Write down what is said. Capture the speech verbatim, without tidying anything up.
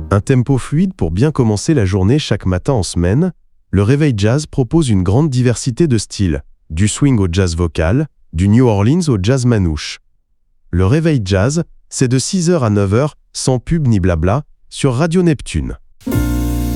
Un tempo fluide pour bien commencer la journée chaque matin en semaine, le Réveil Jazz propose une grande diversité de styles, du swing au jazz vocal, du New Orleans au jazz manouche. Le Réveil Jazz, c'est de six heures à neuf heures, sans pub ni blabla, sur Radio Neptune.